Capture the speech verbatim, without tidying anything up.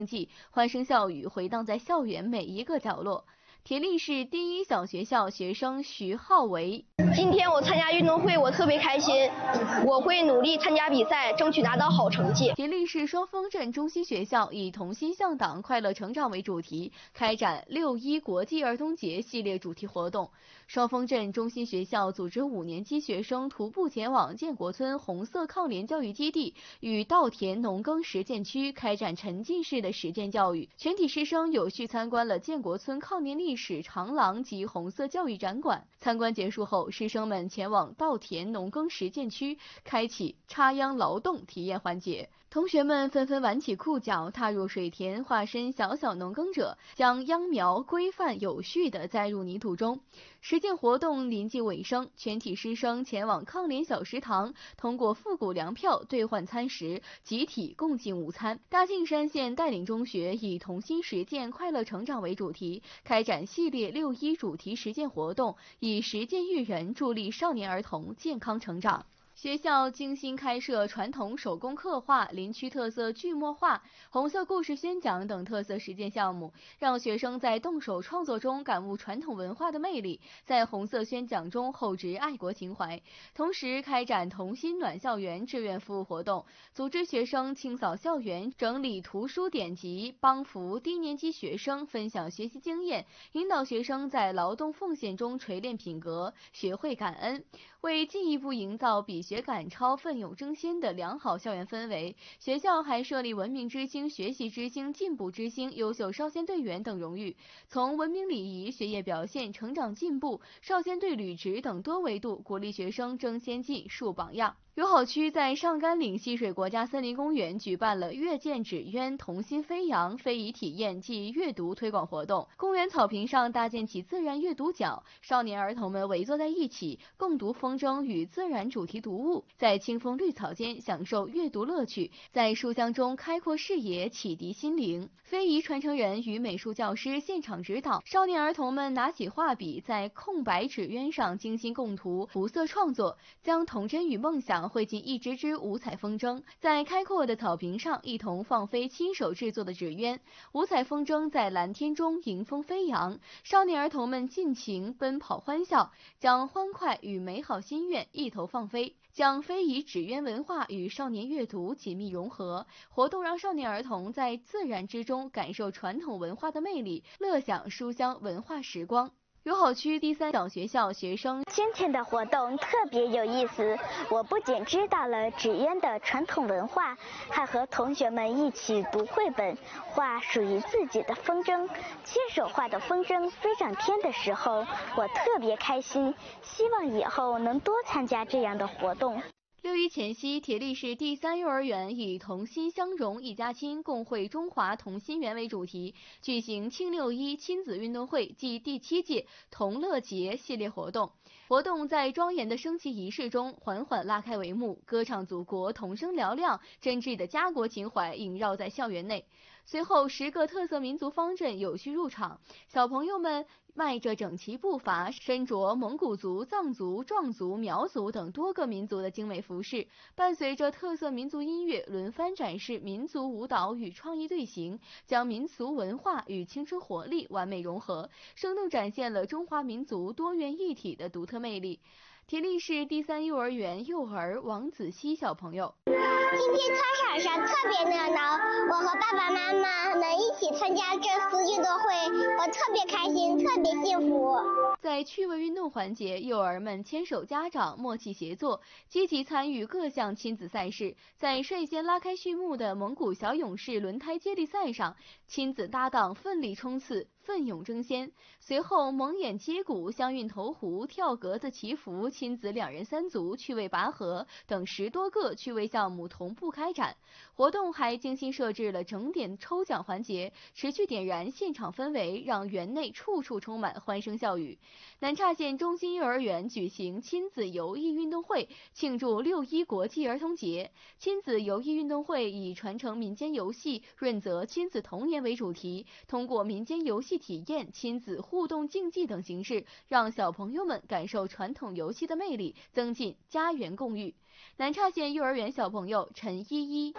气，欢声笑语回荡在校园每一个角落。铁力市第一小学校学生徐浩维， 今天我参加运动会，我特别开心，我会努力参加比赛，争取拿到好成绩。 铁力市双峰镇中心学校以同心向党、快乐成长为主题，开展六一国际儿童节系列主题活动。双峰镇中心学校组织五年级学生徒步前往建国村红色抗联教育基地与稻田农耕实践区开展沉浸式的实践教育。全体师生有序参观了建国村抗联历史长廊及红色教育展馆。参观结束后，师生们前往稻田农耕实践区，开启插秧劳动体验环节。同学们纷纷挽起裤脚，踏入水田，化身小小农耕者，将秧苗规范有序地栽入泥土中。实践活动临近尾声，全体师生前往抗联小食堂，通过复古粮票兑换餐食，集体共进午餐。大庆山县带领中学以同心实践、快乐成长为主题，开展系列六一主题实践活动，以实践育人，助力少年儿童健康成长。学校精心开设传统手工刻画、林区特色剧墨画、红色故事宣讲等特色实践项目，让学生在动手创作中感悟传统文化的魅力，在红色宣讲中厚植爱国情怀。同时开展同心暖校园志愿服务活动，组织学生清扫校园、整理图书典籍，帮扶低年级学生分享学习经验，引导学生在劳动奉献中锤炼品格，学会感恩。为进一步营造比学赶超、奋勇争先的良好校园氛围，学校还设立文明之星、学习之星、进步之星、优秀少先队员等荣誉，从文明礼仪、学业表现、成长进步、少先队履职等多维度鼓励学生争先进、树榜样。友好区在上甘岭溪水国家森林公园举办了阅见纸鸢、童心飞扬、非遗体验暨阅读推广活动。公园草坪上搭建起自然阅读角，少年儿童们围坐在一起，共读风筝与自然主题读物，在清风绿草间享受阅读乐趣，在书香中开阔视野，启迪心灵。非遗传承人与美术教师现场指导，少年儿童们拿起画笔，在空白纸鸢上精心共涂，涂色创作，将童真与梦想汇进一支支五彩风筝，在开阔的草坪上一同放飞亲手制作的纸鸢，五彩风筝在蓝天中迎风飞扬，少年儿童们尽情奔跑欢笑，将欢快与美好心愿一头放飞，将非遗纸鸢文化与少年阅读紧密融合。活动让少年儿童在自然之中感受传统文化的魅力，乐享书香文化时光。友好区第三小学校学生今天的活动特别有意思，我不仅知道了纸鸢的传统文化，还和同学们一起读绘本，画属于自己的风筝。亲手画的风筝飞上天的时候，我特别开心，希望以后能多参加这样的活动。 六一前夕，铁力市第三幼儿园以同心相融一家亲，共绘中华同心圆为主题，举行庆六一亲子运动会暨第七届同乐节系列活动。活动在庄严的升旗仪式中缓缓拉开帷幕，歌唱祖国，童声嘹亮，真挚的家国情怀萦绕在校园内。随后，十个特色民族方阵有序入场，小朋友们迈着整齐步伐，身着蒙古族、藏族、壮族、苗族等多个民族的精美服饰，伴随着特色民族音乐，轮番展示民族舞蹈与创意队形，将民俗文化与青春活力完美融合，生动展现了中华民族多元一体的独特魅力。铁力市第三幼儿园幼儿王子熙小朋友， 今天操场上特别热闹，我和爸爸妈妈能一起参加这次运动会，我特别开心，特别幸福。 在趣味运动环节，幼儿们牵手家长，默契协作，积极参与各项亲子赛事。在率先拉开序幕的蒙古小勇士轮胎接力赛上，亲子搭档奋力冲刺，奋勇争先。随后，蒙眼接骨、相运投壶、跳格子祈福、亲子两人三足、趣味拔河等十多个趣味项目同步开展。活动还精心设置了整点抽奖环节，持续点燃现场氛围，让园内处处充满欢声笑语。南岔县中心幼儿园举行亲子游艺运动会，庆祝六一国际儿童节。亲子游艺运动会以传承民间游戏、润泽亲子童年为主题，通过民间游戏体验、亲子互动竞技等形式，让小朋友们感受传统游戏的魅力，增进家园共育。南岔县幼儿园小朋友陈依依。